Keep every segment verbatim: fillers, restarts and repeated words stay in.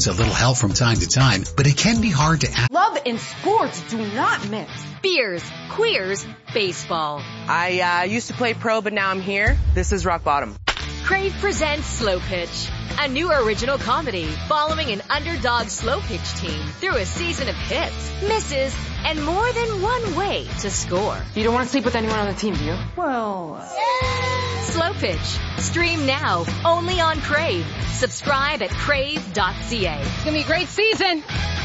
use a little help from time to time, but it can be hard to act. Love and sports do not mix. Beers, queers, baseball. I uh, used to play pro, but now I'm here. This is rock bottom. Crave presents Slow Pitch, a new original comedy following an underdog slow pitch team through a season of hits, misses, and more than one way to score. You don't want to sleep with anyone on the team, do you? Well... Yeah. Slow Pitch. Stream now, only on Crave. Subscribe at crave dot c a. It's gonna be a great season.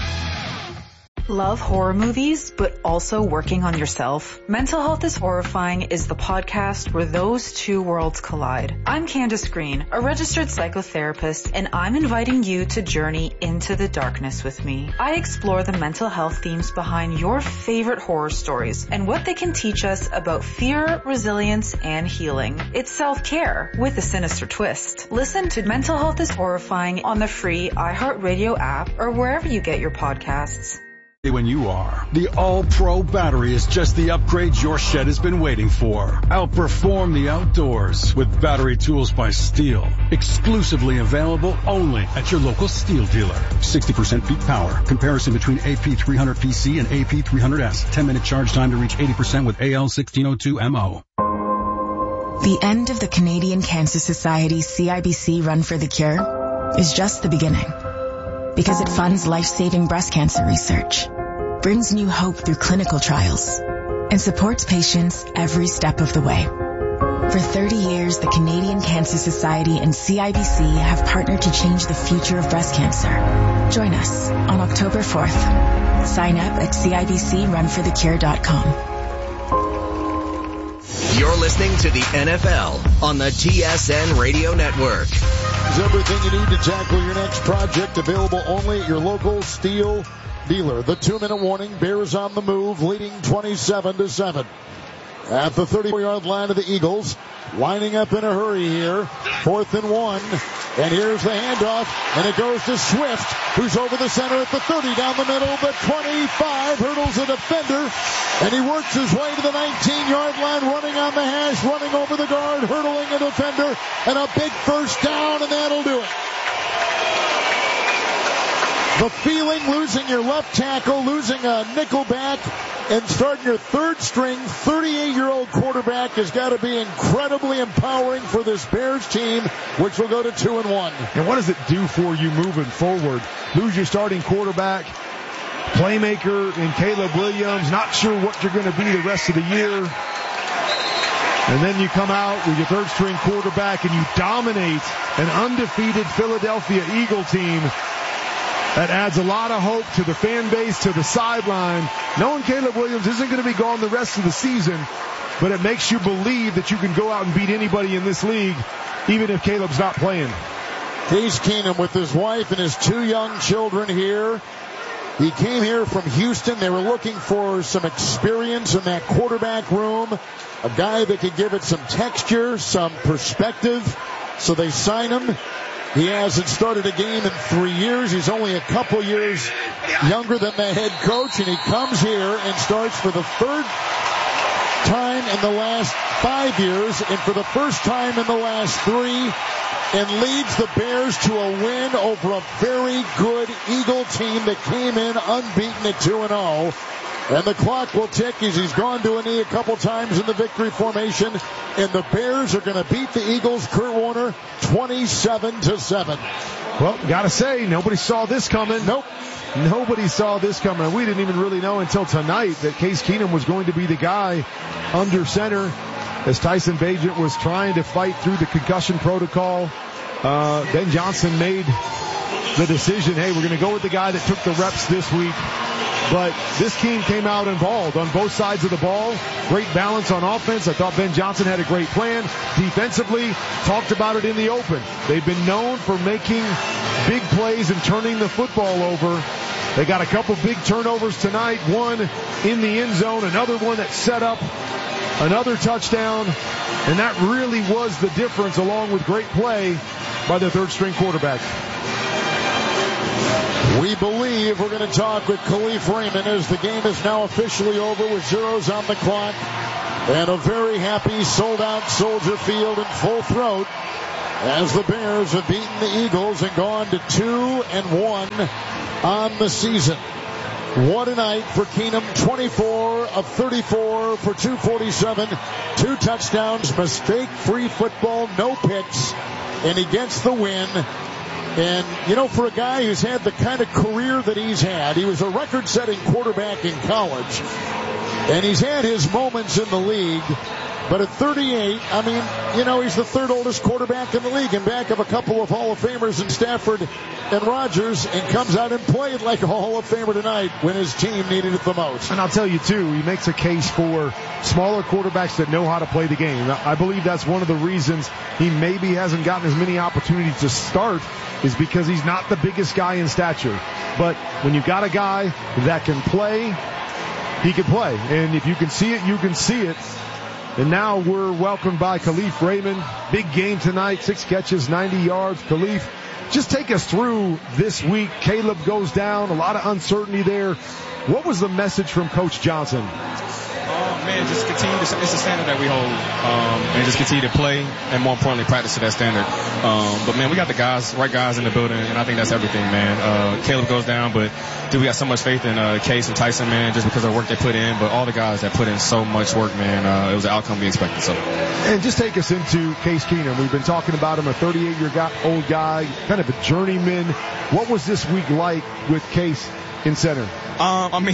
Love horror movies, but also working on yourself? Mental Health is Horrifying is the podcast where those two worlds collide. I'm Candace Green, a registered psychotherapist, and I'm inviting you to journey into the darkness with me. I explore the mental health themes behind your favorite horror stories and what they can teach us about fear, resilience, and healing. It's self-care with a sinister twist. Listen to Mental Health is Horrifying on the free iHeartRadio app or wherever you get your podcasts. When you are. The All-Pro battery is just the upgrade your shed has been waiting for. Outperform the outdoors with battery tools by Steel. Exclusively available only at your local Steel dealer. sixty percent peak power. Comparison between A P three hundred P C and A P three hundred S. ten minute charge time to reach eighty percent with A L sixteen oh two M O. The end of the Canadian Cancer Society C I B C Run for the Cure is just the beginning. Because it funds life-saving breast cancer research, brings new hope through clinical trials, and supports patients every step of the way. For thirty years, the Canadian Cancer Society and C I B C have partnered to change the future of breast cancer. Join us on October fourth. Sign up at C I B C run for the cure dot com. You're listening to the N F L on the T S N Radio Network. Is everything you need to tackle your next project, available only at your local Steel dealer. The two-minute warning, Bears on the move, leading twenty-seven to seven. At the thirty-four-yard line of the Eagles, lining up in a hurry here, fourth and one. And here's the handoff, and it goes to Swift, who's over the center at the thirty, down the middle, the twenty-five, hurdles a defender, and he works his way to the nineteen-yard line, running on the hash, running over the guard, hurdling a defender, and a big first down, and that'll do it. The feeling, losing your left tackle, losing a nickel back, and starting your third-string thirty-eight-year-old quarterback has got to be incredibly empowering for this Bears team, which will go to two and one. And what does it do for you moving forward? Lose your starting quarterback, playmaker in Caleb Williams, not sure what you're going to be the rest of the year. And then you come out with your third-string quarterback and you dominate an undefeated Philadelphia Eagle team. That adds a lot of hope to the fan base, to the sideline. Knowing Caleb Williams isn't going to be gone the rest of the season, but it makes you believe that you can go out and beat anybody in this league, even if Caleb's not playing. Case Keenum with his wife and his two young children here. He came here from Houston. They were looking for some experience in that quarterback room, a guy that could give it some texture, some perspective. So they sign him. He hasn't started a game in three years. He's only a couple years younger than the head coach, and he comes here and starts for the third time in the last five years and for the first time in the last three, and leads the Bears to a win over a very good Eagle team that came in unbeaten at two and oh. And the clock will tick as he's gone to a knee a couple times in the victory formation. And the Bears are going to beat the Eagles, Kurt Warner, twenty-seven to seven. Well, gotta say, nobody saw this coming. Nope. Nobody saw this coming. We didn't even really know until tonight that Case Keenum was going to be the guy under center as Tyson Bagent was trying to fight through the concussion protocol. Uh, Ben Johnson made the decision, hey, we're going to go with the guy that took the reps this week. But this team came out involved on both sides of the ball. Great balance on offense. I thought Ben Johnson had a great plan. Defensively, talked about it in the open. They've been known for making big plays and turning the football over. They got a couple big turnovers tonight. One in the end zone, another one that set up another touchdown. And that really was the difference, along with great play by the third-string quarterback. We believe we're going to talk with Khalif Raymond as the game is now officially over with zeros on the clock and a very happy sold-out Soldier Field in full throat as the Bears have beaten the Eagles and gone to two and one on the season. What a night for Keenum. twenty-four of thirty-four for two forty-seven, two touchdowns, mistake-free football, no picks, and he gets the win. And, you know, for a guy who's had the kind of career that he's had, he was a record-setting quarterback in college, and he's had his moments in the league. But at thirty-eight, I mean, you know, he's the third oldest quarterback in the league and back of a couple of Hall of Famers in Stafford and Rodgers, and comes out and played like a Hall of Famer tonight when his team needed it the most. And I'll tell you, too, he makes a case for smaller quarterbacks that know how to play the game. I believe that's one of the reasons he maybe hasn't gotten as many opportunities to start, is because he's not the biggest guy in stature. But when you've got a guy that can play, he can play. And if you can see it, you can see it. And now we're welcomed by Kalif Raymond. Big game tonight, six catches, ninety yards. Kalif, just take us through this week. Caleb goes down, a lot of uncertainty there. What was the message from Coach Johnson? Uh, man, just continue to, it's a standard that we hold, um, and just continue to play, and more importantly, practice to that standard. Um, but man, we got the guys, right guys in the building, and I think that's everything, man. Uh, Caleb goes down, but dude, we got so much faith in, uh, Case and Tyson, man, just because of the work they put in, but all the guys that put in so much work, man, uh, it was the outcome we expected, so. And just take us into Case Keenum. We've been talking about him, a thirty-eight-year-old guy, kind of a journeyman. What was this week like with Case in center? Um, I mean,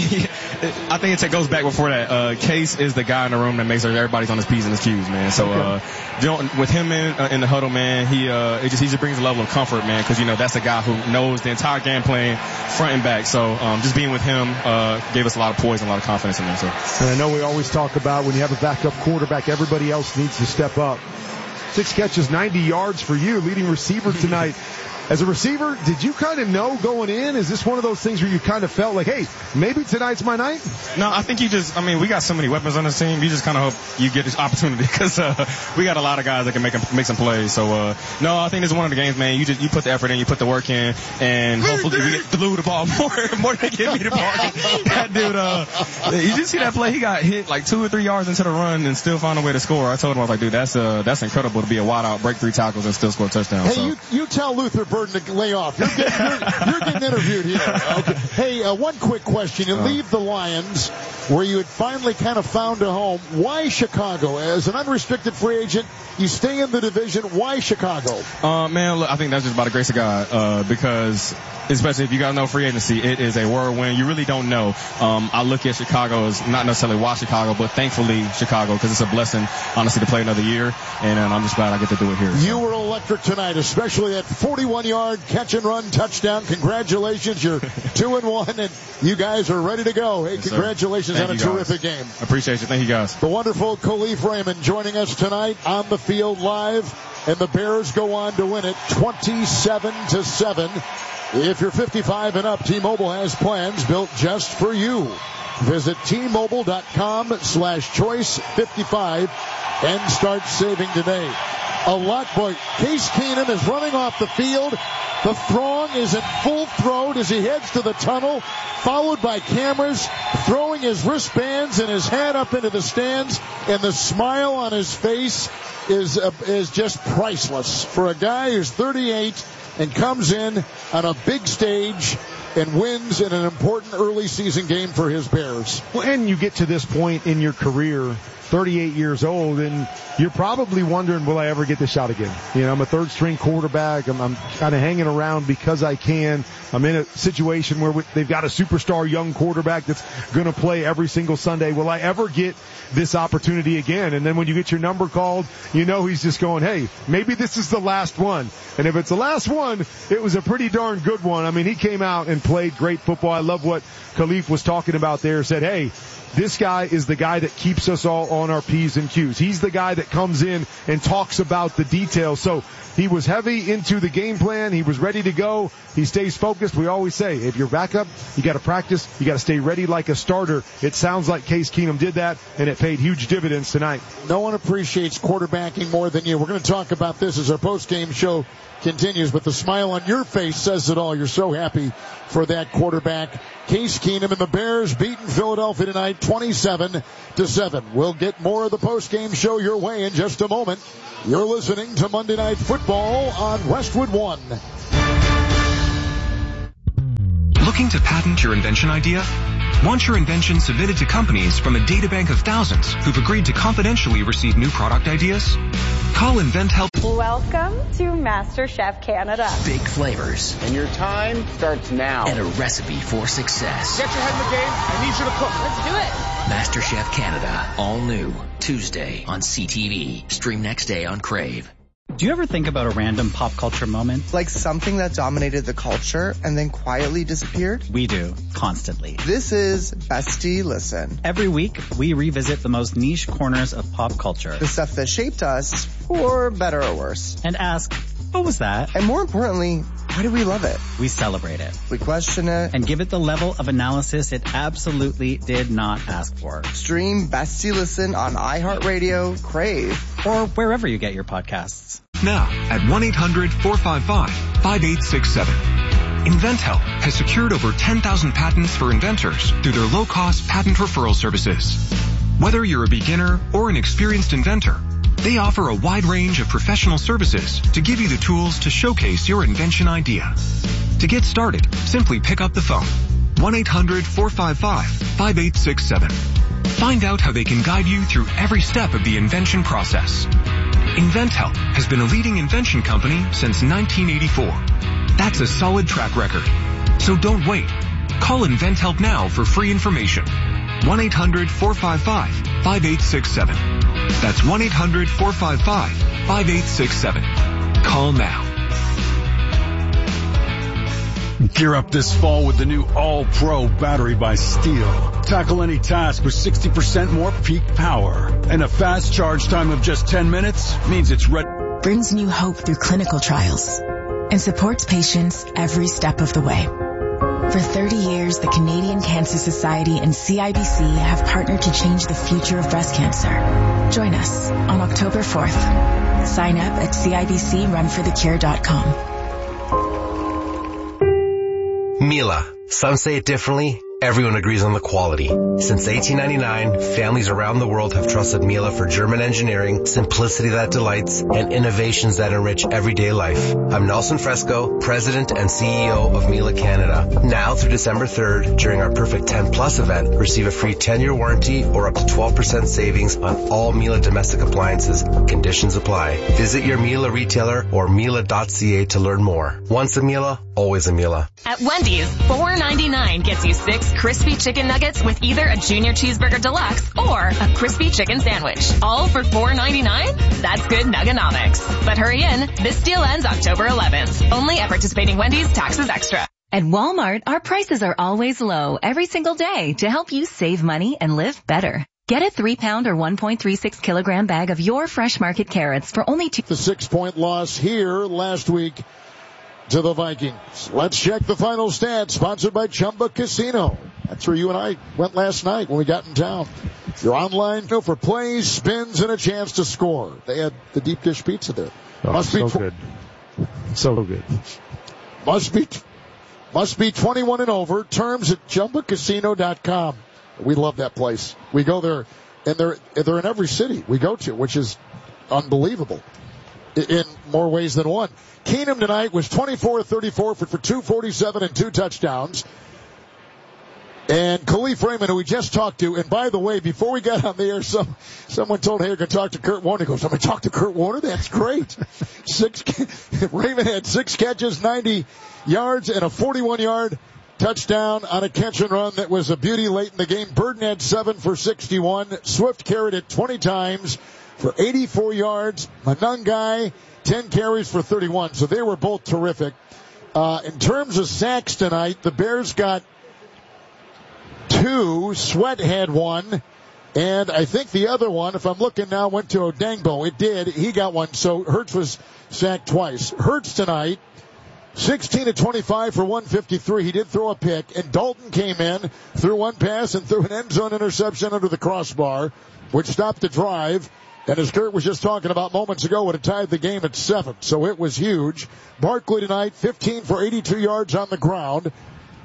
I think it goes back before that. Uh, Case is the guy in the room that makes sure everybody's on his P's and his Q's, man. So, uh, with him in, uh, in the huddle, man, he, uh, it just, he just brings a level of comfort, man, because, you know, that's a guy who knows the entire game plan, front and back. So, um, just being with him, uh, gave us a lot of poise and a lot of confidence in him, so. And I know we always talk about when you have a backup quarterback, everybody else needs to step up. Six catches, ninety yards for you, leading receiver tonight. As a receiver, did you kind of know going in? Is this one of those things where you kind of felt like, hey, maybe tonight's my night? No, I think you just, I mean, we got so many weapons on this team. You just kind of hope you get this opportunity because uh, we got a lot of guys that can make, make some plays. So, uh, no, I think this is one of the games, man. You just, you put the effort in, you put the work in, and hopefully we get Lou the ball more, more than give me the ball. That dude, uh, you just see that play? He got hit like two or three yards into the run and still found a way to score. I told him, I was like, dude, that's, uh, that's incredible to be a wide out, break three tackles and still score a touchdown. Hey, so. you, you tell Luther Burden to lay off. You're getting, you're, you're getting interviewed here. Okay. Hey, uh, one quick question. You leave the Lions, where you had finally kind of found a home. Why Chicago? As an unrestricted free agent, you stay in the division. Why Chicago? Uh, man, look, I think that's just by the grace of God, uh, because especially if you got no free agency, it is a whirlwind. You really don't know. Um, I look at Chicago as not necessarily why Chicago, but thankfully Chicago, because it's a blessing, honestly, to play another year, and um, I'm just glad I get to do it here. You were electric tonight, especially that forty-one-yard catch and run touchdown. Congratulations, you're two and one, and you guys are ready to go. Hey, yes, congratulations on a terrific game. I appreciate you. Thank you, guys. The wonderful Kalif Raymond joining us tonight on the field live, and the Bears go on to win it twenty-seven to seven. If you're fifty-five and up, T-Mobile has plans built just for you. Visit T-Mobile.com slash choice 55 and start saving today. A lot, boy. Case Keenum is running off the field. The throng is in full throat as he heads to the tunnel, followed by cameras, throwing his wristbands and his hat up into the stands, and the smile on his face is uh, is just priceless for a guy who's thirty-eight and comes in on a big stage and wins in an important early season game for his Bears. Well, and you get to this point in your career, thirty-eight years old, and you're probably wondering, will I ever get the shot again? You know, I'm a third string quarterback. I'm, I'm kind of hanging around because I can. I'm in a situation where they've got a superstar young quarterback that's going to play every single Sunday. Will I ever get this opportunity again? And then when you get your number called, you know he's just going, hey, maybe this is the last one. And if it's the last one, it was a pretty darn good one. I mean, he came out and played great football. I love what Kalif was talking about there. Said, hey, this guy is the guy that keeps us all on our P's and Q's. He's the guy that comes in and talks about the details. So he was heavy into the game plan. He was ready to go. He stays focused. We always say, if you're back up, you got to practice. You got to stay ready like a starter. It sounds like Case Keenum did that, and it paid huge dividends tonight. No one appreciates quarterbacking more than you. We're going to talk about this as our post-game show continues, but the smile on your face says it all. You're so happy for that quarterback. Case Keenum and the Bears beating Philadelphia tonight twenty-seven to seven. We'll get more of the post-game show your way in just a moment. You're listening to Monday Night Football on Westwood One. Looking to patent your invention idea? Want your invention submitted to companies from a databank of thousands who've agreed to confidentially receive new product ideas? Call InventHelp. Welcome to MasterChef Canada. Big flavors. And your time starts now. And a recipe for success. Get your head in the game. I need you to cook. Let's do it. MasterChef Canada. All new. Tuesday on C T V. Stream next day on Crave. Do you ever think about a random pop culture moment? Like something that dominated the culture and then quietly disappeared? We do, constantly. This is Bestie Listen. Every week, we revisit the most niche corners of pop culture. The stuff that shaped us, for better or worse. And ask, what was that? And more importantly, why do we love it? We celebrate it. We question it. And give it the level of analysis it absolutely did not ask for. Stream Bestie Listen on iHeartRadio, Crave, or wherever you get your podcasts. Now at one eight hundred four five five five eight six seven. InventHelp has secured over ten thousand patents for inventors through their low-cost patent referral services. Whether you're a beginner or an experienced inventor, they offer a wide range of professional services to give you the tools to showcase your invention idea. To get started, simply pick up the phone. one eight hundred four five five five eight six seven. Find out how they can guide you through every step of the invention process. InventHelp has been a leading invention company since nineteen eighty-four. That's a solid track record. So don't wait. Call InventHelp now for free information. one eight hundred four five five five eight six seven. That's one eight hundred four five five five eight six seven. Call now. Gear up this fall with the new All-Pro battery by Steel. Tackle any task with sixty percent more peak power. And a fast charge time of just ten minutes means it's ready. Brings new hope through clinical trials and supports patients every step of the way. For thirty years, the Canadian Cancer Society and C I B C have partnered to change the future of breast cancer. Join us on October fourth. Sign up at C I B C run for the cure dot com. Miele. Some say it differently. Everyone agrees on the quality. Since eighteen ninety-nine, families around the world have trusted Miele for German engineering, simplicity that delights, and innovations that enrich everyday life. I'm Nelson Fresco, President and C E O of Miele Canada. Now through December third, during our Perfect ten Plus event, receive a free ten-year warranty or up to twelve percent savings on all Miele domestic appliances. Conditions apply. Visit your Miele retailer or Miele dot C A to learn more. Once a Miele, always a Miele. At Wendy's, four ninety-nine gets you six crispy chicken nuggets with either a junior cheeseburger deluxe or a crispy chicken sandwich. All for four ninety-nine? That's good nuggenomics. But hurry in, this deal ends October eleventh. Only at participating Wendy's, taxes extra. At Walmart, our prices are always low every single day to help you save money and live better. Get a three pound or one point three six kilogram bag of your fresh market carrots for only two. The six point loss here last week to the Vikings. Let's check the final stats, sponsored by Chumba Casino. That's where you and I went last night when we got in town. You're online for plays, spins, and a chance to score. They had the deep dish pizza there. Oh, must so be tw- good. So good. Must be, must be twenty-one and over. Terms at chumba casino dot com. We love that place. We go there, and they're, they're in every city we go to, which is unbelievable in more ways than one. Keenum tonight was twenty-four thirty-four for, for two forty-seven and two touchdowns. And Khalif Raymond, who we just talked to, and by the way, before we got on the air, some, someone told, hey, you're going to talk to Kurt Warner. He goes, I'm going to talk to Kurt Warner? That's great. Six, Raymond had six catches, ninety yards, and a forty-one yard touchdown on a catch and run that was a beauty late in the game. Burden had seven for sixty-one. Swift carried it twenty times for eighty-four yards. Manungai, ten carries for thirty-one. So they were both terrific. Uh, in terms of sacks tonight, the Bears got two. Sweat had one. And I think the other one, if I'm looking now, went to Odangbo. It did. He got one. So Hurts was sacked twice. Hurts tonight, sixteen to twenty-five for one fifty-three. He did throw a pick. And Dalton came in, threw one pass, and threw an end zone interception under the crossbar, which stopped the drive. And as Kurt was just talking about moments ago, would have tied the game at seven. So it was huge. Barkley tonight, fifteen for eighty-two yards on the ground.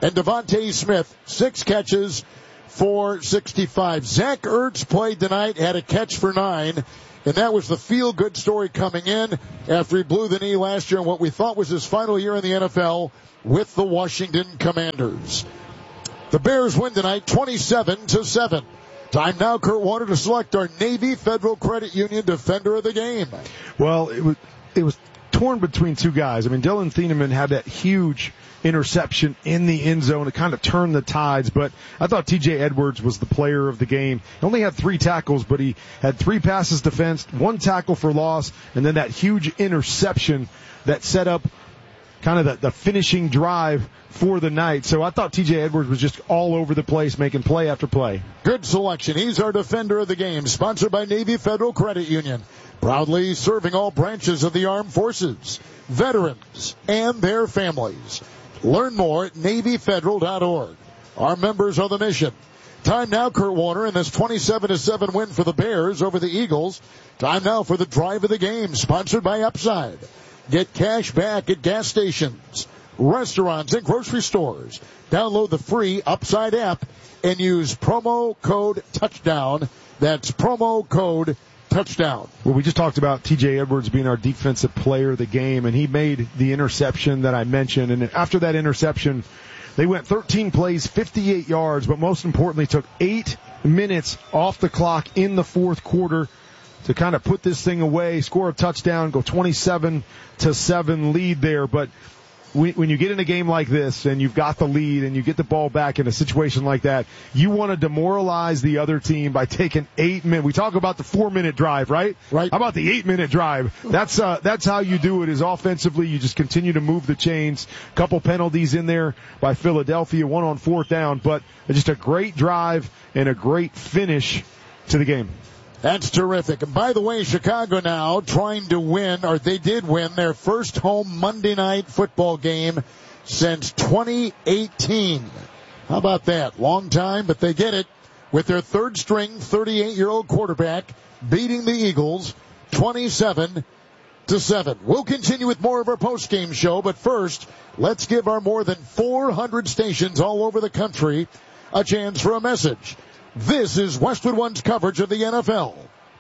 And Devontae Smith, six catches for sixty-five. Zach Ertz played tonight, had a catch for nine. And that was the feel-good story coming in after he blew the knee last year in what we thought was his final year in the N F L with the Washington Commanders. The Bears win tonight twenty-seven to seven. Time now, Kurt Warner, to select our Navy Federal Credit Union Defender of the Game. Well, it was, it was torn between two guys. I mean, Dylan Thieneman had that huge interception in the end zone to kind of turn the tides, but I thought T J Edwards was the player of the game. He only had three tackles, but he had three passes defensed, one tackle for loss, and then that huge interception that set up kind of the, the finishing drive for the night. So I thought T J Edwards was just all over the place, making play after play. Good selection. He's our Defender of the Game, sponsored by Navy Federal Credit Union, proudly serving all branches of the armed forces, veterans, and their families. Learn more at Navy Federal dot org. Our members are the mission. Time now, Kurt Warner, in this twenty-seven to seven win for the Bears over the Eagles. Time now for the Drive of the Game, sponsored by Upside. Get cash back at gas stations, restaurants, and grocery stores. Download the free Upside app and use promo code TOUCHDOWN. That's promo code touchdown. Well, we just talked about T J Edwards being our defensive player of the game, and he made the interception that I mentioned. And after that interception, they went thirteen plays, fifty-eight yards, but most importantly took eight minutes off the clock in the fourth quarter to kind of put this thing away, score a touchdown, go twenty-seven to seven lead there. But when you get in a game like this and you've got the lead and you get the ball back in a situation like that, you want to demoralize the other team by taking eight minutes. We talk about the four-minute drive, right? Right. How about the eight-minute drive? That's uh, that's how you do it, is offensively. You just continue to move the chains. Couple penalties in there by Philadelphia, one on fourth down, but just a great drive and a great finish to the game. That's terrific. And by the way, Chicago now trying to win, or they did win, their first home Monday night football game since twenty eighteen. How about that? Long time, but they get it with their third string thirty-eight-year-old quarterback beating the Eagles twenty-seven to seven. We'll continue with more of our post-game show, but first, let's give our more than four hundred stations all over the country a chance for a message. This is Westwood One's coverage of the N F L.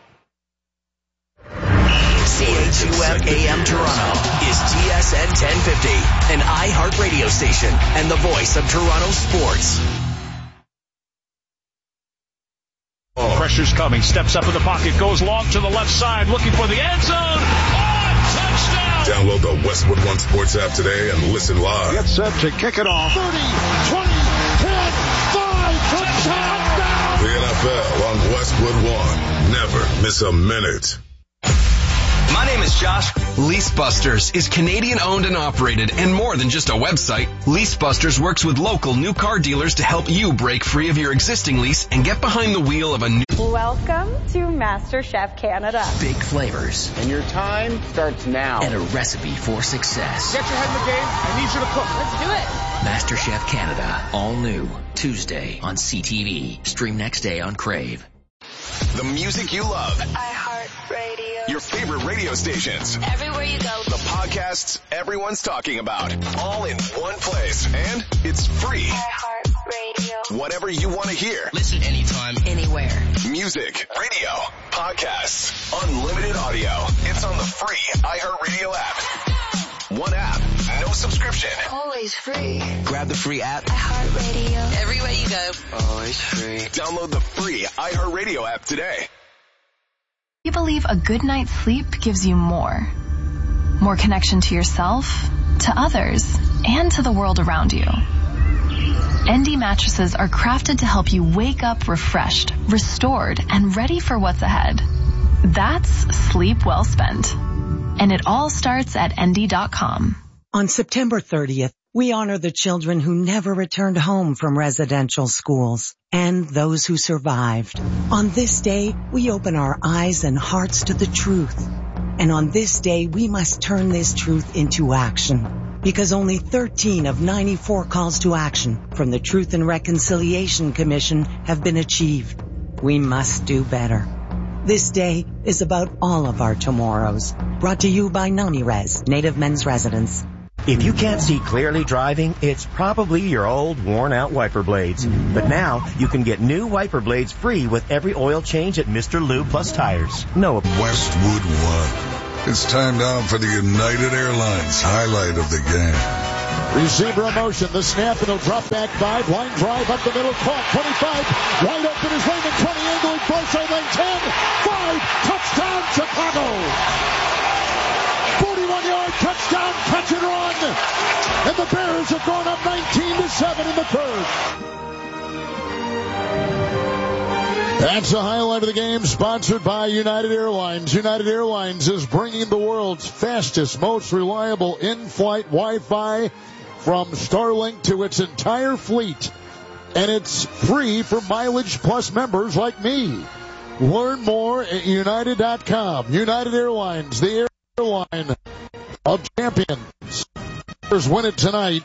C H U M A M Toronto is T S N ten fifty, an iHeart radio station and the voice of Toronto sports. Oh. Pressure's coming, steps up in the pocket, goes long to the left side, looking for the end zone. Oh, touchdown! Download the Westwood One Sports app today and listen live. Get set to kick it off. thirty, twenty, ten, five, touchdown! The N F L on Westwood One. Never miss a minute. My name is Josh. LeaseBusters is Canadian owned and operated and more than just a website. LeaseBusters works with local new car dealers to help you break free of your existing lease and get behind the wheel of a new... Welcome to MasterChef Canada. Big flavors. And your time starts now. And a recipe for success. Get your head in the game. I need you to cook. Let's do it. MasterChef Canada. All new. Tuesday on C T V. Stream next day on Crave. The music you love. iHeartRadio. Your favorite radio stations. Everywhere you go. The podcasts everyone's talking about. All in one place. And it's free. iHeartRadio. Whatever you want to hear. Listen anytime, anywhere. Music, radio, podcasts, unlimited audio. It's on the free iHeartRadio app. One app, no subscription. Always free. Grab the free app. iHeartRadio. Everywhere you go. Always free. Download the free iHeartRadio app today. You believe a good night's sleep gives you more. More connection to yourself, to others, and to the world around you. N D mattresses are crafted to help you wake up refreshed, restored, and ready for what's ahead. That's sleep well spent. And it all starts at N D dot com. On September thirtieth, we honor the children who never returned home from residential schools and those who survived. On this day, we open our eyes and hearts to the truth. And on this day, we must turn this truth into action. Because only thirteen of ninety-four calls to action from the Truth and Reconciliation Commission have been achieved. We must do better. This day is about all of our tomorrows. Brought to you by NamiRes, Native Men's Residence. If you can't see clearly driving, it's probably your old, worn-out wiper blades. But now, you can get new wiper blades free with every oil change at Mister Lube Plus Tires. No. Westwood One. It's time now for the United Airlines highlight of the game. Receiver in motion, the snap, and he'll drop back five, line drive up the middle, caught, twenty-five, wide open is Raymond, twenty, angling, close, lane ten, five, touchdown, Chicago! forty-one yard touchdown, catch and run! And the Bears have gone up nineteen to seven in the third. That's the highlight of the game, sponsored by United Airlines. United Airlines is bringing the world's fastest, most reliable in-flight Wi-Fi from Starlink to its entire fleet. And it's free for Mileage Plus members like me. Learn more at United dot com. United Airlines, the airline of champions. Bears win it tonight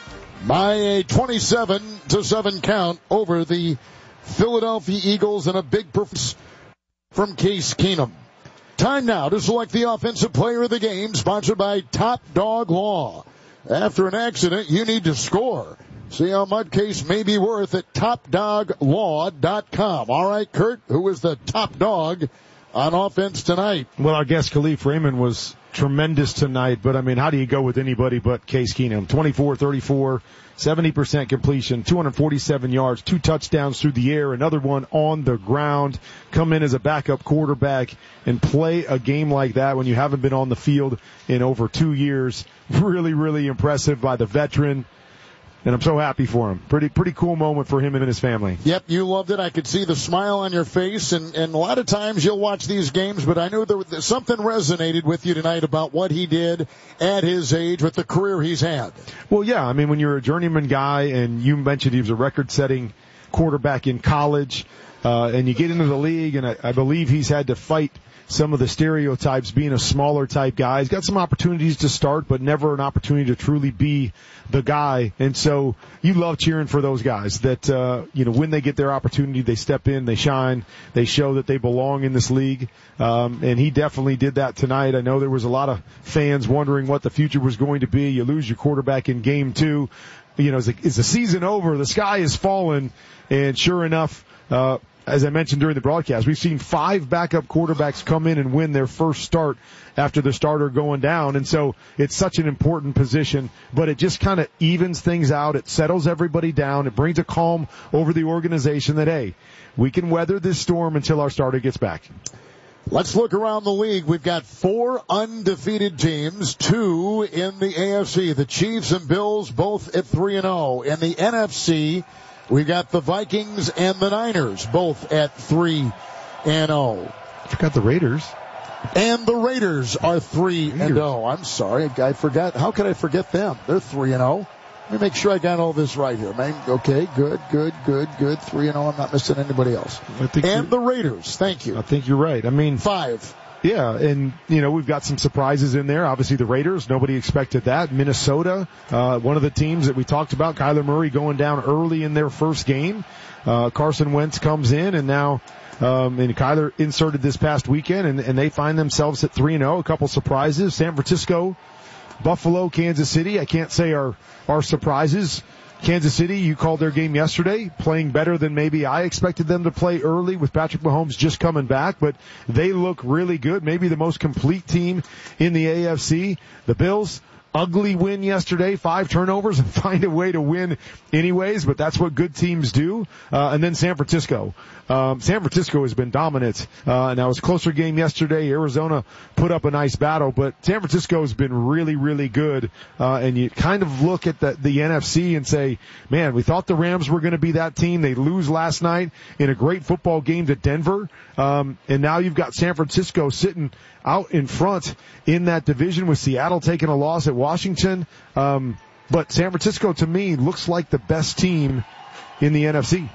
by a twenty-seven to seven count over the Philadelphia Eagles, and a big performance from Case Keenum. Time now to select the offensive player of the game, sponsored by Top Dog Law. After an accident, you need to score. See how much Case may be worth at top dog law dot com. All right, Kurt, who is the top dog on offense tonight? Well, our guest Khalif Raymond was tremendous tonight, but I mean, how do you go with anybody but Case Keenum? twenty-four thirty-four, seventy percent completion, two hundred forty-seven yards, two touchdowns through the air, another one on the ground. Come in as a backup quarterback and play a game like that when you haven't been on the field in over two years. Really, really impressive by the veteran. And I'm so happy for him. Pretty, pretty cool moment for him and his family. Yep, you loved it. I could see the smile on your face, and, and a lot of times you'll watch these games, but I knew there was something resonated with you tonight about what he did at his age with the career he's had. Well, yeah, I mean, when you're a journeyman guy, and you mentioned he was a record-setting quarterback in college, uh, and you get into the league, and I, I believe he's had to fight some of the stereotypes, being a smaller type guy. He's got some opportunities to start, but never an opportunity to truly be the guy. And so you love cheering for those guys that, uh, you know, when they get their opportunity, they step in, they shine, they show that they belong in this league. Um, and he definitely did that tonight. I know there was a lot of fans wondering what the future was going to be. You lose your quarterback in game two. You know, is the, is the season over? The sky is fallen. And sure enough, uh, as I mentioned during the broadcast, we've seen five backup quarterbacks come in and win their first start after the starter going down. And so it's such an important position, but it just kind of evens things out. It settles everybody down. It brings a calm over the organization that, hey, we can weather this storm until our starter gets back. Let's look around the league. We've got four undefeated teams, two in the A F C. The Chiefs and Bills both at three and oh. In the N F C, we've got the Vikings and the Niners, both at three and oh. You got the Raiders. And the Raiders are three and oh. I'm sorry, I forgot. How could I forget them? They're three and oh. Let me make sure I got all this right here, man. Okay, good, good, good, good. three and oh. I'm not missing anybody else. I think and the Raiders. Thank you. I think you're right. I mean, five. Yeah, and, you know, we've got some surprises in there. Obviously, the Raiders, nobody expected that. Minnesota, uh, one of the teams that we talked about, Kyler Murray going down early in their first game. Uh, Carson Wentz comes in, and now, um, and Kyler inserted this past weekend, and, and they find themselves at three and oh. A couple surprises. San Francisco, Buffalo, Kansas City, I can't say are, are surprises. Kansas City, you called their game yesterday, playing better than maybe I expected them to play early with Patrick Mahomes just coming back, but they look really good. Maybe the most complete team in the A F C. The Bills, ugly win yesterday, five turnovers, and find a way to win anyways, but that's what good teams do. Uh, and then San Francisco. Um, San Francisco has been dominant. Uh, now it was a closer game yesterday. Arizona put up a nice battle, but San Francisco has been really, really good. Uh, and you kind of look at the, the N F C and say, man, we thought the Rams were going to be that team. They lose last night in a great football game to Denver. Um, and now you've got San Francisco sitting out in front in that division with Seattle taking a loss at Washington. Um, but San Francisco, to me, looks like the best team in the N F C.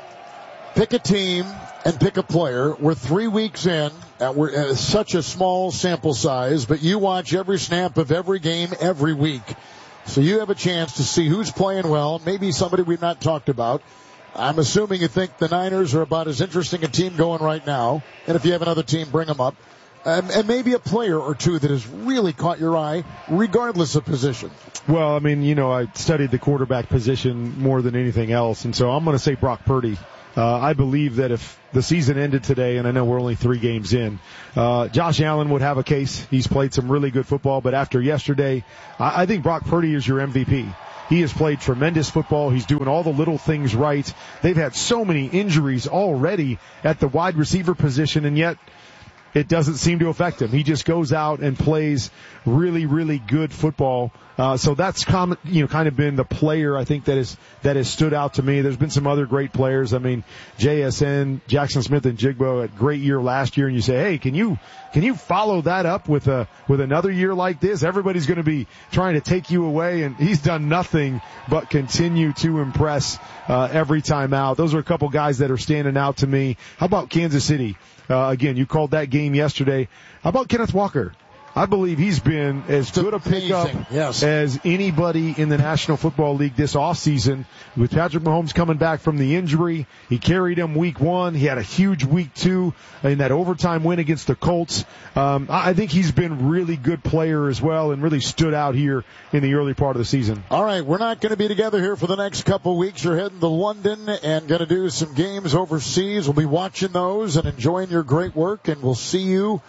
Pick a team and pick a player. We're three weeks in. Uh, we're uh, such a small sample size, but you watch every snap of every game every week. So you have a chance to see who's playing well, maybe somebody we've not talked about. I'm assuming you think the Niners are about as interesting a team going right now. And if you have another team, bring them up. and, and maybe a player or two that has really caught your eye, regardless of position? Well, I mean, you know, I studied the quarterback position more than anything else, and so I'm going to say Brock Purdy. Uh, I believe that if the season ended today, and I know we're only three games in, uh, Josh Allen would have a case. He's played some really good football, but after yesterday, I, I think Brock Purdy is your M V P. He has played tremendous football. He's doing all the little things right. They've had so many injuries already at the wide receiver position, and yet it doesn't seem to affect him. He just goes out and plays really, really good football. Uh, so that's com- you know, kind of been the player I think that is, that has stood out to me. There's been some other great players. I mean, J S N, Jackson Smith and Jigbo had a great year last year, and you say, hey, can you, can you follow that up with a, with another year like this? Everybody's going to be trying to take you away, and he's done nothing but continue to impress, uh, every time out. Those are a couple guys that are standing out to me. How about Kansas City? Uh, again, you called that game yesterday. How about Kenneth Walker? I believe he's been as good a pickup yes. as anybody in the National Football League this offseason. With Patrick Mahomes coming back from the injury, he carried him week one. He had a huge week two in that overtime win against the Colts. Um, I think he's been a really good player as well and really stood out here in the early part of the season. All right, we're not going to be together here for the next couple of weeks. You're heading to London and going to do some games overseas. We'll be watching those and enjoying your great work, and we'll see you.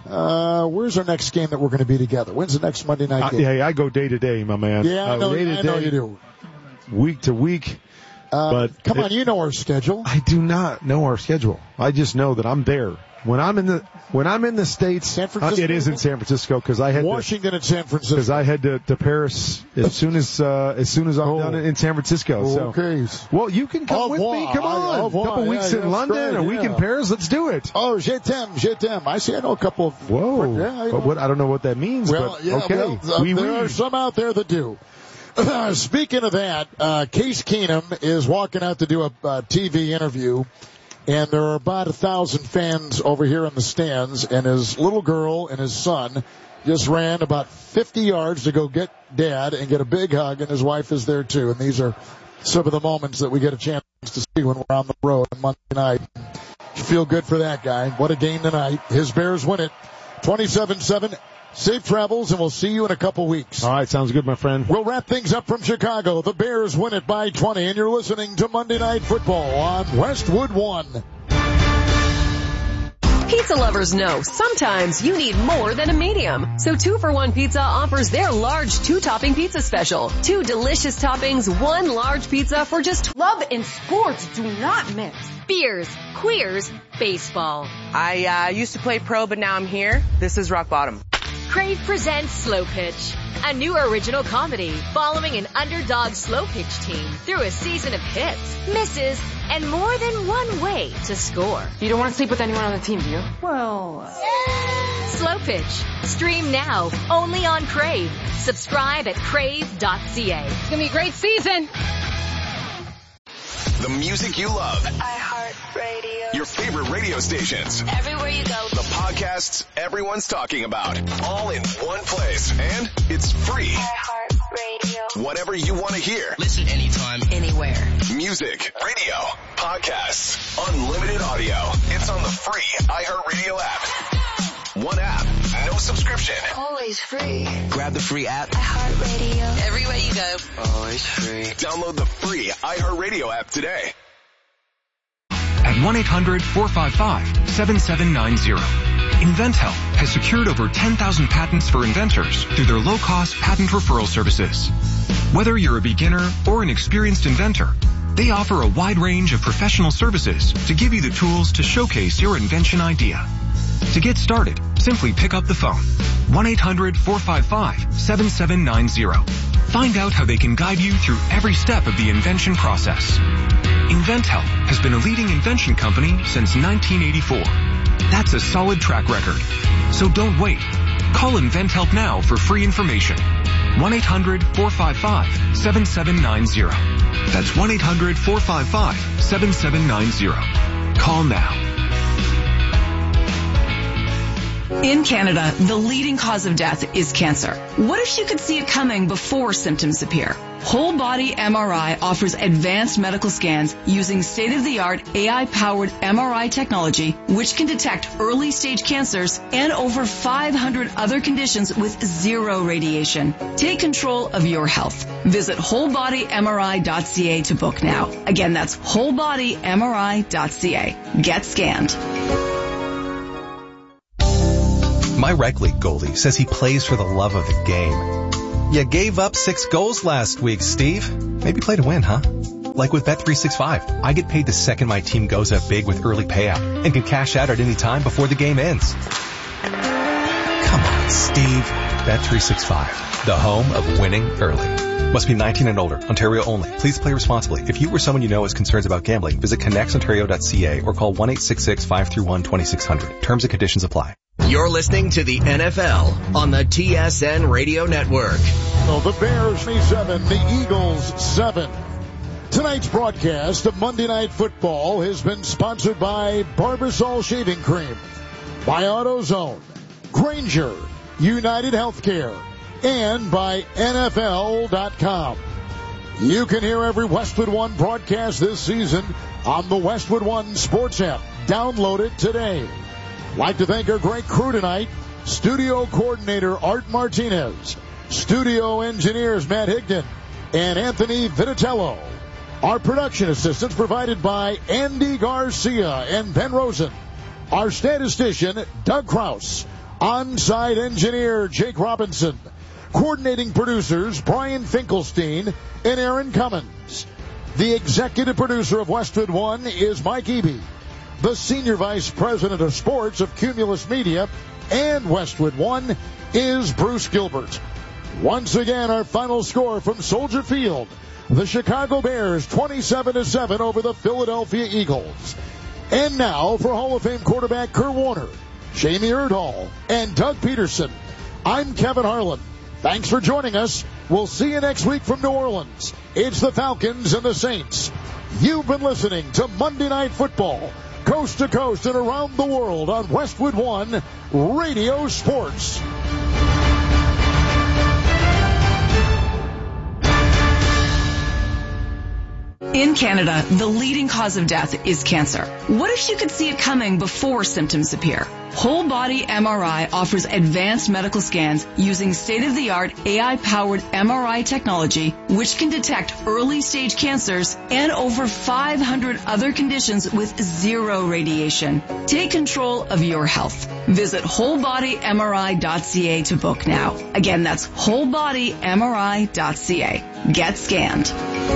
Uh, where's our next game that we're going to be together? When's the next Monday night game? Uh, yeah, I go day to day, my man. Yeah, I know, uh, day to I know day, you do. Week to week. Uh, but come it, on, you know our schedule. I do not know our schedule. I just know that I'm there. When I'm in the when I'm in the States, San Francisco, uh, it is in San Francisco because I had Washington to, and San Francisco because I had to, to Paris as soon as uh, as soon as I'm oh. done in San Francisco. So, okay. Well, you can come au with revoir. me. Come on, au a couple yeah, weeks yeah, in London, great, a week yeah. in Paris. Let's do it. Oh, je t'aime, je t'aime. I see. I know a couple of. Whoa. Yeah, I, but what, I don't know what that means. Well, but yeah, okay. well, uh, we there read. are some out there that do. Speaking of that, uh, Case Keenum is walking out to do a uh, T V interview. And there are about a thousand fans over here in the stands, and his little girl and his son just ran about fifty yards to go get dad and get a big hug, and his wife is there too. And these are some of the moments that we get a chance to see when we're on the road on Monday night. You feel good for that guy. What a game tonight. His Bears win it twenty-seven seven. Safe travels, and we'll see you in a couple weeks. All right, sounds good, my friend. We'll wrap things up from Chicago. The Bears win it by twenty, and you're listening to Monday Night Football on Westwood One. Pizza lovers know sometimes you need more than a medium. So Two for One Pizza offers their large two-topping pizza special. Two delicious toppings, one large pizza for just... Love and sports do not mix. Beers, queers, baseball. I uh, used to play pro, but now I'm here. This is rock bottom. Crave presents Slow Pitch, a new original comedy following an underdog slow pitch team through a season of hits, misses, and more than one way to score. You don't want to sleep with anyone on the team, do you? Well, uh... Slow Pitch. Stream now, only on Crave. Subscribe at crave dot c a. It's gonna be a great season. The music you love. iHeartRadio. Your favorite radio stations. Everywhere you go. The podcasts everyone's talking about. All in one place. And it's free. iHeartRadio. Whatever you want to hear. Listen anytime, anywhere. Music, radio, podcasts, unlimited audio. It's on the free iHeartRadio app. One app, no subscription. Always free. Grab the free app. iHeartRadio. Everywhere you go. Always free. Download the free iHeartRadio app today. At one eight hundred four five five seven seven nine zero. InventHelp has secured over ten thousand patents for inventors through their low-cost patent referral services. Whether you're a beginner or an experienced inventor, they offer a wide range of professional services to give you the tools to showcase your invention idea. To get started, simply pick up the phone. one eight hundred four five five seven seven nine zero. Find out how they can guide you through every step of the invention process. InventHelp has been a leading invention company since nineteen eighty-four. That's a solid track record. So don't wait. Call InventHelp now for free information. one eight hundred four five five seven seven nine zero. That's one eight hundred four five five seven seven nine zero. Call now. In Canada, the leading cause of death is cancer. What if you could see it coming before symptoms appear? Whole Body M R I offers advanced medical scans using state-of-the-art A I-powered M R I technology, which can detect early-stage cancers and over five hundred other conditions with zero radiation. Take control of your health. Visit whole body M R I dot C A to book now. Again, that's whole body M R I dot C A. Get scanned. My rec league goalie says he plays for the love of the game. You gave up six goals last week, Steve. Maybe play to win, huh? Like with Bet three sixty-five, I get paid the second my team goes up big with early payout and can cash out at any time before the game ends. Come on, Steve. Bet three sixty-five, the home of winning early. Must be nineteen and older. Ontario only. Please play responsibly. If you or someone you know has concerns about gambling, visit connects ontario dot C A or call one eight six six, five three one, two six zero zero. Terms and conditions apply. You're listening to the N F L on the T S N Radio Network. So the Bears seven, the Eagles seven. Tonight's broadcast of Monday Night Football has been sponsored by Barbasol Shaving Cream, by AutoZone, Granger, United Healthcare, and by N F L dot com. You can hear every Westwood One broadcast this season on the Westwood One Sports app. Download it today. Like to thank our great crew tonight. Studio coordinator Art Martinez, studio engineers Matt Higdon and Anthony Vitatello. Our production assistance provided by Andy Garcia and Ben Rosen. Our statistician Doug Kraus. On-site engineer Jake Robinson. Coordinating producers Brian Finkelstein and Aaron Cummins. The executive producer of Westwood One is Mike Eby. The senior vice president of sports of Cumulus Media and Westwood One is Bruce Gilbert. Once again, our final score from Soldier Field. The Chicago Bears twenty-seven to seven over the Philadelphia Eagles. And now for Hall of Fame quarterback Kurt Warner, Jamie Erdahl, and Doug Peterson. I'm Kevin Harlan. Thanks for joining us. We'll see you next week from New Orleans. It's the Falcons and the Saints. You've been listening to Monday Night Football, coast to coast and around the world on Westwood One Radio Sports. In Canada, the leading cause of death is cancer. What if you could see it coming before symptoms appear? Whole Body M R I offers advanced medical scans using state-of-the-art A I-powered M R I technology, which can detect early-stage cancers and over five hundred other conditions with zero radiation. Take control of your health. Visit whole body M R I dot C A to book now. Again, that's whole body M R I dot C A. Get scanned.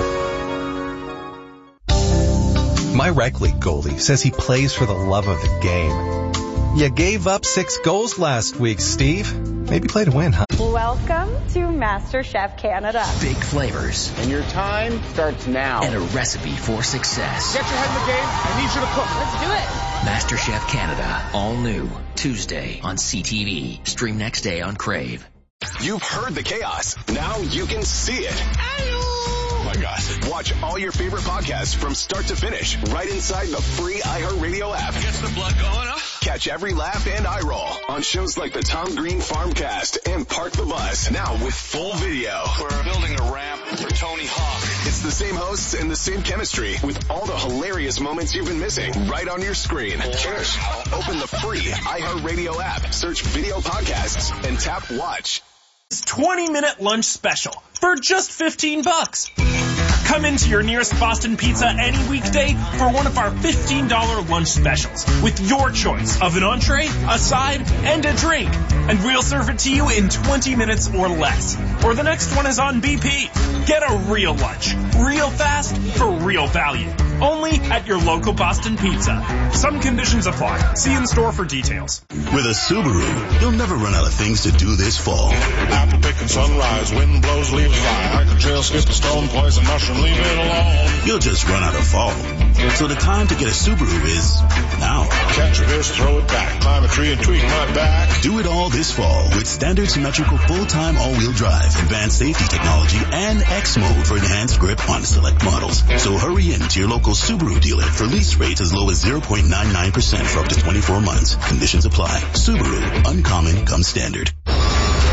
My rec league goalie says he plays for the love of the game. You gave up six goals last week, Steve. Maybe play to win, huh? Welcome to MasterChef Canada. Big flavors. And your time starts now. And a recipe for success. Get your head in the game. I need you to cook. Let's do it. MasterChef Canada. All new. Tuesday on C T V. Stream next day on Crave. You've heard the chaos. Now you can see it. Oh my God. Watch all your favorite podcasts from start to finish right inside the free iHeartRadio app. Gets the blood going, huh? Catch every laugh and eye roll on shows like the Tom Green Farmcast and Park the Bus. Now with full video. We're building a ramp for Tony Hawk. It's the same hosts and the same chemistry with all the hilarious moments you've been missing right on your screen. Just open the free iHeartRadio app, search video podcasts, and tap watch. twenty minute lunch special for just fifteen bucks. Come into your nearest Boston Pizza any weekday for one of our fifteen dollar lunch specials with your choice of an entree, a side, and a drink. And we'll serve it to you in twenty minutes or less. Or the next one is on B P. Get a real lunch, real fast, for real value. Only at your local Boston Pizza. Some conditions apply. See in store for details. With a Subaru, you'll never run out of things to do this fall. Apple picking sunrise, wind blows, leaves fly. Hike a trail, skip a stone, poison mushroom, leave it alone. You'll just run out of fall. So the time to get a Subaru is now. Catch a fish, throw it back, climb a tree and tweak my back. Do it all this fall with standard symmetrical full-time all-wheel drive, advanced safety technology, and X mode for enhanced grip on select models. So hurry in to your local Subaru dealer for lease rates as low as zero point nine nine percent for up to twenty-four months. Conditions apply. Subaru, uncommon comes standard.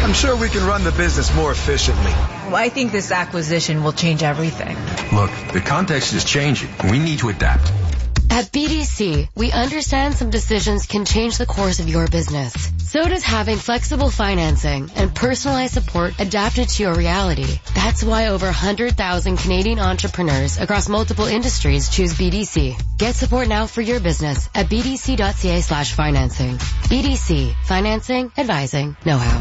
I'm sure we can run the business more efficiently. Well, I think this acquisition will change everything. Look, the context is changing. We need to adapt. At B D C, we understand some decisions can change the course of your business. So does having flexible financing and personalized support adapted to your reality. That's why over one hundred thousand Canadian entrepreneurs across multiple industries choose B D C. Get support now for your business at bdc.ca slash financing. B D C. Financing, advising,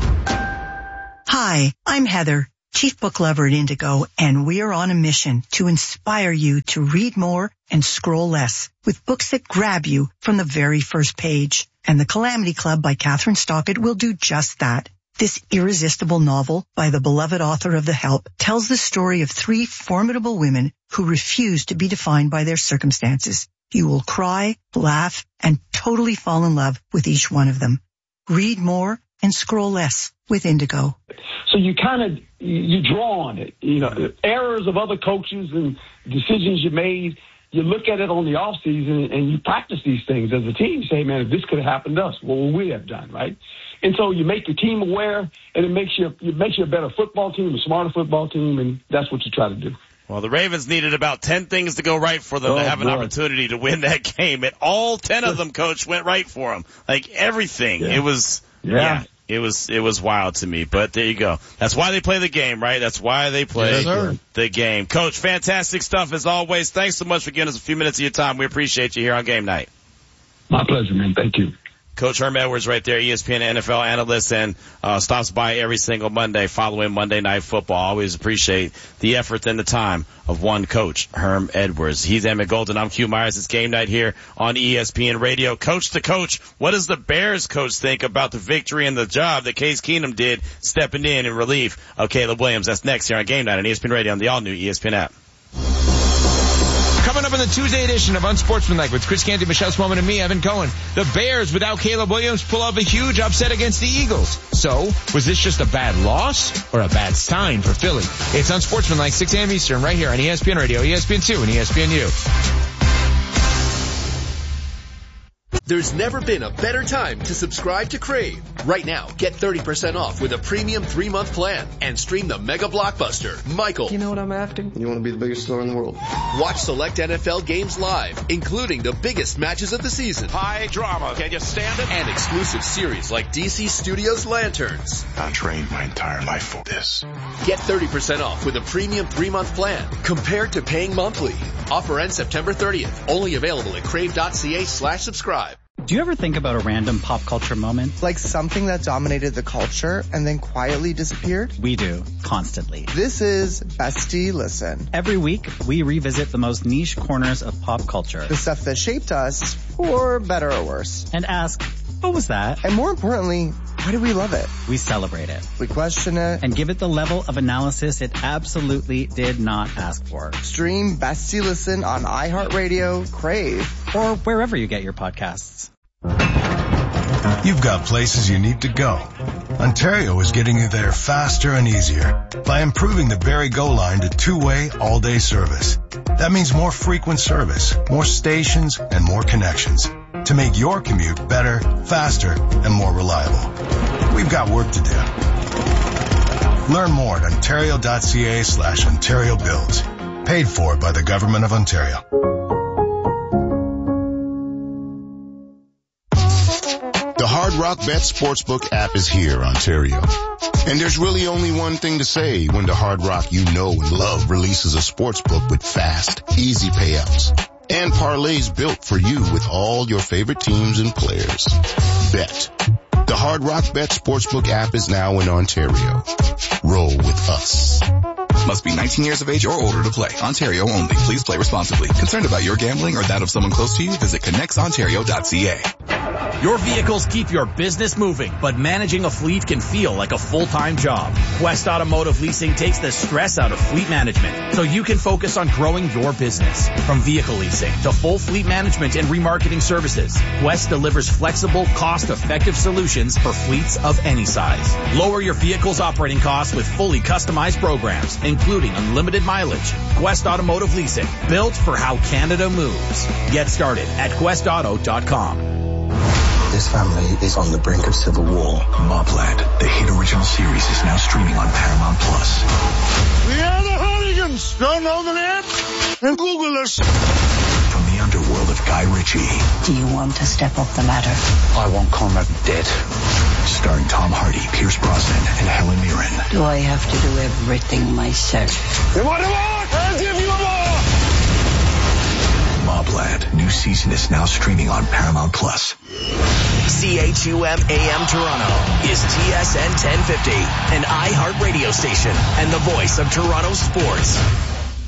know-how. Hi, I'm Heather, Chief Book Lover at Indigo, and we are on a mission to inspire you to read more and scroll less with books that grab you from the very first page. And The Calamity Club by Catherine Stockett will do just that. This irresistible novel by the beloved author of The Help tells the story of three formidable women who refuse to be defined by their circumstances. You will cry, laugh, and totally fall in love with each one of them. Read more and scroll less with Indigo. So you kind of, you draw on it. You know, errors of other coaches and decisions you made, you look at it on the off season and you practice these things as a team. You say, man, if this could have happened to us, what would we have done, right? And so you make your team aware, and it makes you, it makes you a better football team, a smarter football team, and that's what you try to do. Well, the Ravens needed about ten things to go right for them oh, to have an boy. opportunity to win that game. And all ten of them, Coach, went right for them. Like everything. Yeah. It was, yeah. yeah. It was it was wild to me, but there you go. That's why they play the game, right? That's why they play yes, the game. Coach, fantastic stuff as always. Thanks so much for giving us a few minutes of your time. We appreciate you here on Game Night. My pleasure, man. Thank you. Coach Herm Edwards right there, E S P N N F L analyst, and uh stops by every single Monday following Monday Night Football. Always appreciate the effort and the time of one coach, Herm Edwards. He's Emmett Golden. I'm Q Myers. It's Game Night here on E S P N Radio. Coach to coach, what does the Bears coach think about the victory and the job that Case Keenum did stepping in in relief of Caleb Williams? That's next here on Game Night on E S P N Radio on the all-new E S P N app. Coming up in the Tuesday edition of Unsportsmanlike with Chris Canty, Michelle Swellman, and me, Evan Cohen. The Bears, without Caleb Williams, pull off a huge upset against the Eagles. So, was this just a bad loss or a bad sign for Philly? It's Unsportsmanlike, six a.m. Eastern, right here on E S P N Radio, E S P N two, and E S P N U. There's never been a better time to subscribe to Crave. Right now, get thirty percent off with a premium three-month plan and stream the mega blockbuster, Michael. You know what I'm after? You want to be the biggest star in the world. Watch select N F L games live, including the biggest matches of the season. High drama. Can you stand it? And exclusive series like D C Studios Lanterns. I trained my entire life for this. Get thirty percent off with a premium three-month plan compared to paying monthly. Offer ends September thirtieth. Only available at crave.ca slash subscribe. Do you ever think about a random pop culture moment? Like something that dominated the culture and then quietly disappeared? We do, constantly. This is Bestie Listen. Every week, we revisit the most niche corners of pop culture. The stuff that shaped us, for better or worse. And ask, what was that? And more importantly, why do we love it? We celebrate it. We question it. And give it the level of analysis it absolutely did not ask for. Stream Bestie Listen on iHeartRadio, Crave, or wherever you get your podcasts. You've got places you need to go. Ontario is getting you there faster and easier by improving the Barrie Go line to two-way all-day service. That means more frequent service, more stations, and more connections to make your commute better, faster, and more reliable. We've got work to do. Learn more at ontario.ca slash Ontario Builds. Paid for by the Government of Ontario. The Hard Rock Bet Sportsbook app is here, Ontario. And there's really only one thing to say when the Hard Rock you know and love releases a sportsbook with fast, easy payouts and parlays built for you with all your favorite teams and players. Bet. The Hard Rock Bet Sportsbook app is now in Ontario. Roll with us. Must be nineteen years of age or older to play. Ontario only. Please play responsibly. Concerned about your gambling or that of someone close to you? Visit connects ontario dot c a. Your vehicles keep your business moving, but managing a fleet can feel like a full-time job. Quest Automotive Leasing takes the stress out of fleet management so you can focus on growing your business. From vehicle leasing to full fleet management and remarketing services, Quest delivers flexible, cost-effective solutions for fleets of any size. Lower your vehicle's operating costs with fully customized programs, including unlimited mileage. Quest Automotive Leasing, built for how Canada moves. Get started at quest auto dot com. This family is on the brink of civil war. Mobland, the hit original series, is now streaming on Paramount Plus. We are the hooligans. Don't know the net? And Google us. From the underworld of Guy Ritchie. Do you want to step up the ladder? I want Conrad dead. Starring Tom Hardy, Pierce Brosnan, and Helen Mirren. Do I have to do everything myself? You want more? I'll give you more! Mobland, new season is now streaming on Paramount Plus. C H U M A M Toronto is T S N ten fifty, an iHeart radio station and the voice of Toronto sports.